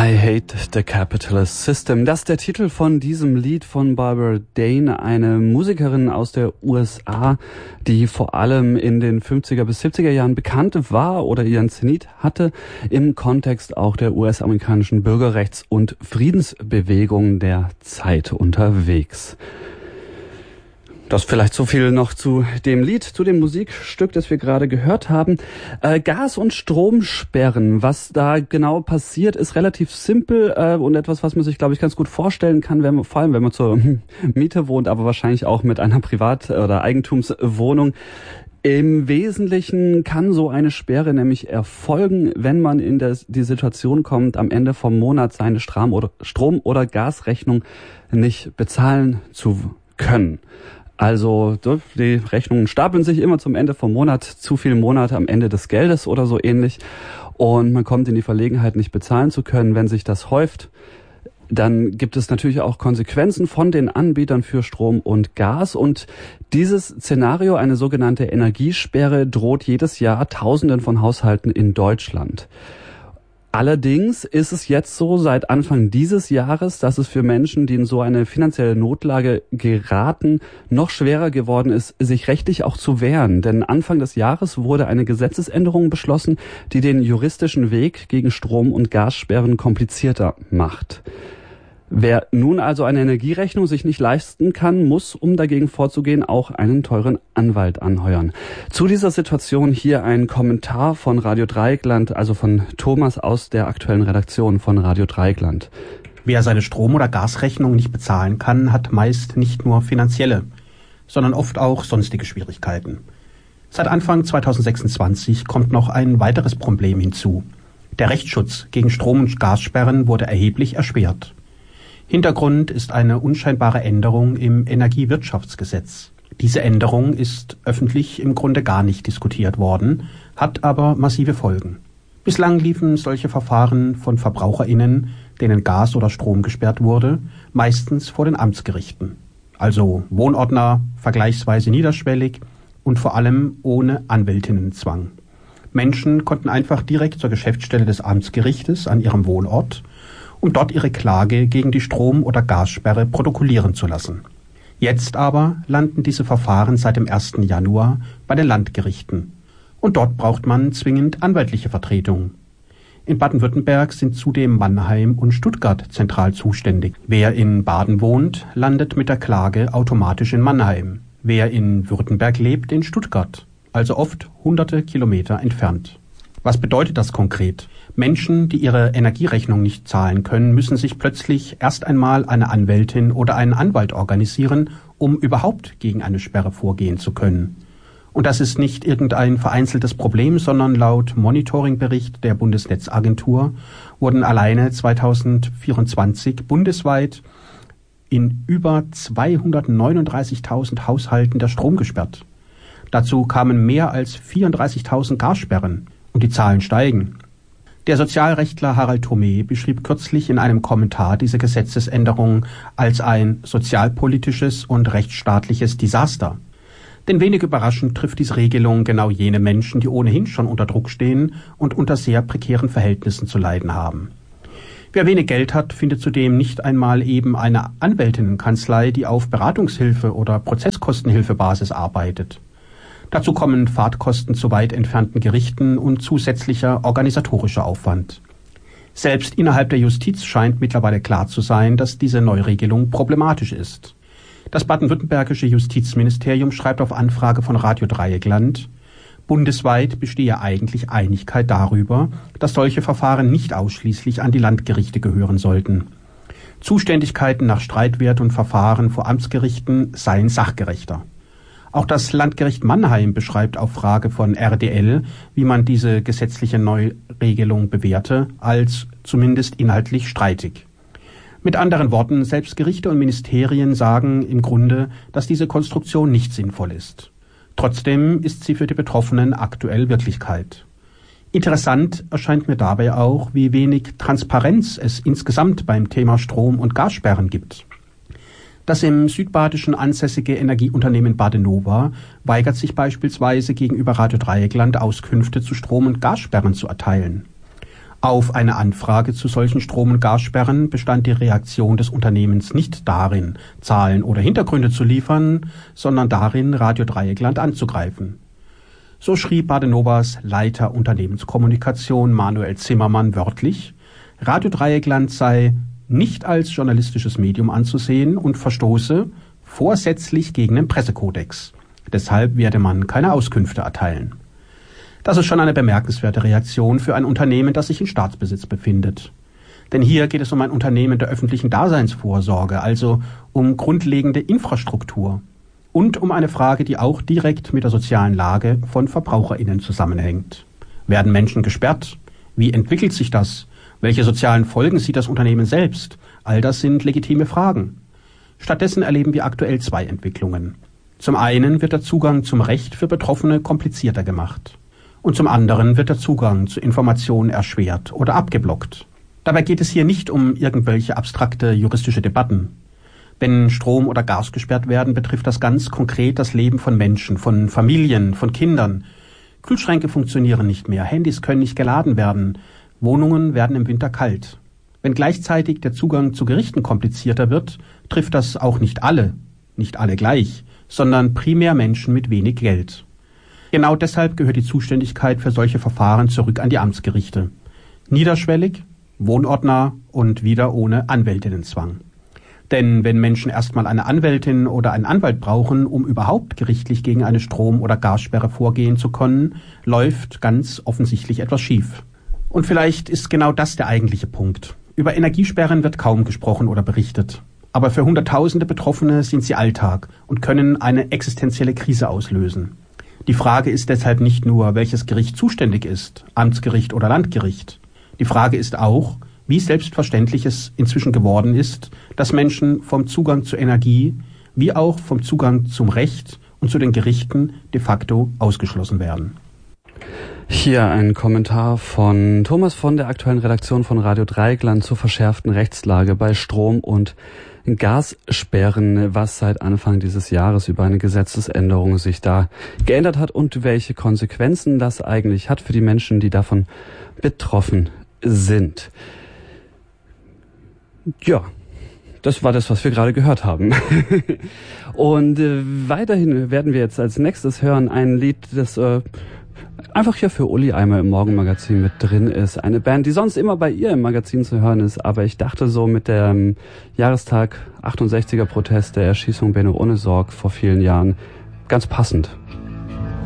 I Hate the Capitalist System. Das ist der Titel von diesem Lied von Barbara Dane, eine Musikerin aus der USA, die vor allem in den 50er bis 70er Jahren bekannt war oder ihren Zenit hatte im Kontext auch der US-amerikanischen Bürgerrechts- und Friedensbewegung der Zeit unterwegs. Das vielleicht so viel noch zu dem Lied, zu dem Musikstück, das wir gerade gehört haben. Gas- und Stromsperren, was da genau passiert, ist relativ simpel und etwas, was man sich, glaube ich, ganz gut vorstellen kann, vor allem wenn man zur Miete wohnt, aber wahrscheinlich auch mit einer Privat- oder Eigentumswohnung. Im Wesentlichen kann so eine Sperre nämlich erfolgen, wenn man in die Situation kommt, am Ende vom Monat seine Strom- oder Gasrechnung nicht bezahlen zu können. Also die Rechnungen stapeln sich immer zum Ende vom Monat, zu viele Monate am Ende des Geldes oder so ähnlich. Und man kommt in die Verlegenheit, nicht bezahlen zu können. Wenn sich das häuft, dann gibt es natürlich auch Konsequenzen von den Anbietern für Strom und Gas. Und dieses Szenario, eine sogenannte Energiesperre, droht jedes Jahr Tausenden von Haushalten in Deutschland. Allerdings ist es jetzt so seit Anfang dieses Jahres, dass es für Menschen, die in so eine finanzielle Notlage geraten, noch schwerer geworden ist, sich rechtlich auch zu wehren. Denn Anfang des Jahres wurde eine Gesetzesänderung beschlossen, die den juristischen Weg gegen Strom- und Gassperren komplizierter macht. Wer nun also eine Energierechnung sich nicht leisten kann, muss, um dagegen vorzugehen, auch einen teuren Anwalt anheuern. Zu dieser Situation hier ein Kommentar von Radio Dreieckland, also von Thomas aus der aktuellen Redaktion von Radio Dreieckland. Wer seine Strom- oder Gasrechnung nicht bezahlen kann, hat meist nicht nur finanzielle, sondern oft auch sonstige Schwierigkeiten. Seit Anfang 2026 kommt noch ein weiteres Problem hinzu. Der Rechtsschutz gegen Strom- und Gassperren wurde erheblich erschwert. Hintergrund ist eine unscheinbare Änderung im Energiewirtschaftsgesetz. Diese Änderung ist öffentlich im Grunde gar nicht diskutiert worden, hat aber massive Folgen. Bislang liefen solche Verfahren von VerbraucherInnen, denen Gas oder Strom gesperrt wurde, meistens vor den Amtsgerichten. Also wohnortnah, vergleichsweise niederschwellig und vor allem ohne Anwältinnenzwang. Menschen konnten einfach direkt zur Geschäftsstelle des Amtsgerichtes an ihrem Wohnort, um dort ihre Klage gegen die Strom- oder Gassperre protokollieren zu lassen. Jetzt aber landen diese Verfahren seit dem 1. Januar bei den Landgerichten. Und dort braucht man zwingend anwaltliche Vertretung. In Baden-Württemberg sind zudem Mannheim und Stuttgart zentral zuständig. Wer in Baden wohnt, landet mit der Klage automatisch in Mannheim. Wer in Württemberg lebt, in Stuttgart, also oft hunderte Kilometer entfernt. Was bedeutet das konkret? Menschen, die ihre Energierechnung nicht zahlen können, müssen sich plötzlich erst einmal eine Anwältin oder einen Anwalt organisieren, um überhaupt gegen eine Sperre vorgehen zu können. Und das ist nicht irgendein vereinzeltes Problem, sondern laut Monitoringbericht der Bundesnetzagentur wurden alleine 2024 bundesweit in über 239.000 Haushalten der Strom gesperrt. Dazu kamen mehr als 34.000 Gassperren und die Zahlen steigen. Der Sozialrechtler Harald Thome beschrieb kürzlich in einem Kommentar diese Gesetzesänderung als ein sozialpolitisches und rechtsstaatliches Desaster. Denn wenig überraschend trifft diese Regelung genau jene Menschen, die ohnehin schon unter Druck stehen und unter sehr prekären Verhältnissen zu leiden haben. Wer wenig Geld hat, findet zudem nicht einmal eben eine Anwältinnenkanzlei, die auf Beratungshilfe oder Prozesskostenhilfebasis arbeitet. Dazu kommen Fahrtkosten zu weit entfernten Gerichten und zusätzlicher organisatorischer Aufwand. Selbst innerhalb der Justiz scheint mittlerweile klar zu sein, dass diese Neuregelung problematisch ist. Das baden-württembergische Justizministerium schreibt auf Anfrage von Radio Dreieckland, bundesweit bestehe eigentlich Einigkeit darüber, dass solche Verfahren nicht ausschließlich an die Landgerichte gehören sollten. Zuständigkeiten nach Streitwert und Verfahren vor Amtsgerichten seien sachgerechter. Auch das Landgericht Mannheim beschreibt auf Frage von RDL, wie man diese gesetzliche Neuregelung bewerte, als zumindest inhaltlich streitig. Mit anderen Worten, selbst Gerichte und Ministerien sagen im Grunde, dass diese Konstruktion nicht sinnvoll ist. Trotzdem ist sie für die Betroffenen aktuell Wirklichkeit. Interessant erscheint mir dabei auch, wie wenig Transparenz es insgesamt beim Thema Strom- und Gassperren gibt. Das im Südbadischen ansässige Energieunternehmen Badenova weigert sich beispielsweise gegenüber Radio Dreieckland Auskünfte zu Strom- und Gassperren zu erteilen. Auf eine Anfrage zu solchen Strom- und Gassperren bestand die Reaktion des Unternehmens nicht darin, Zahlen oder Hintergründe zu liefern, sondern darin, Radio Dreieckland anzugreifen. So schrieb Badenovas Leiter Unternehmenskommunikation Manuel Zimmermann wörtlich, Radio Dreieckland sei nicht als journalistisches Medium anzusehen und verstoße vorsätzlich gegen den Pressekodex. Deshalb werde man keine Auskünfte erteilen. Das ist schon eine bemerkenswerte Reaktion für ein Unternehmen, das sich in Staatsbesitz befindet. Denn hier geht es um ein Unternehmen der öffentlichen Daseinsvorsorge, also um grundlegende Infrastruktur und um eine Frage, die auch direkt mit der sozialen Lage von VerbraucherInnen zusammenhängt. Werden Menschen gesperrt? Wie entwickelt sich das? Welche sozialen Folgen sieht das Unternehmen selbst? All das sind legitime Fragen. Stattdessen erleben wir aktuell zwei Entwicklungen. Zum einen wird der Zugang zum Recht für Betroffene komplizierter gemacht. Und zum anderen wird der Zugang zu Informationen erschwert oder abgeblockt. Dabei geht es hier nicht um irgendwelche abstrakte juristische Debatten. Wenn Strom oder Gas gesperrt werden, betrifft das ganz konkret das Leben von Menschen, von Familien, von Kindern. Kühlschränke funktionieren nicht mehr, Handys können nicht geladen werden, Wohnungen werden im Winter kalt. Wenn gleichzeitig der Zugang zu Gerichten komplizierter wird, trifft das auch nicht alle gleich, sondern primär Menschen mit wenig Geld. Genau deshalb gehört die Zuständigkeit für solche Verfahren zurück an die Amtsgerichte. Niederschwellig, wohnortnah und wieder ohne Anwältinnenzwang. Denn wenn Menschen erstmal eine Anwältin oder einen Anwalt brauchen, um überhaupt gerichtlich gegen eine Strom- oder Gassperre vorgehen zu können, läuft ganz offensichtlich etwas schief. Und vielleicht ist genau das der eigentliche Punkt. Über Energiesperren wird kaum gesprochen oder berichtet. Aber für Hunderttausende Betroffene sind sie Alltag und können eine existenzielle Krise auslösen. Die Frage ist deshalb nicht nur, welches Gericht zuständig ist, Amtsgericht oder Landgericht. Die Frage ist auch, wie selbstverständlich es inzwischen geworden ist, dass Menschen vom Zugang zur Energie wie auch vom Zugang zum Recht und zu den Gerichten de facto ausgeschlossen werden. Hier ein Kommentar von Thomas von der aktuellen Redaktion von Radio Dreieckland zur verschärften Rechtslage bei Strom- und Gassperren, was seit Anfang dieses Jahres über eine Gesetzesänderung sich da geändert hat und welche Konsequenzen das eigentlich hat für die Menschen, die davon betroffen sind. Ja, das war das, was wir gerade gehört haben. Und weiterhin werden wir jetzt als nächstes hören ein Lied, das einfach hier für Uli einmal im Morgenmagazin mit drin ist. Eine Band, die sonst immer bei ihr im Magazin zu hören ist, aber ich dachte so mit dem Jahrestag 68er Protest der Erschießung Benno Ohnesorg vor vielen Jahren ganz passend.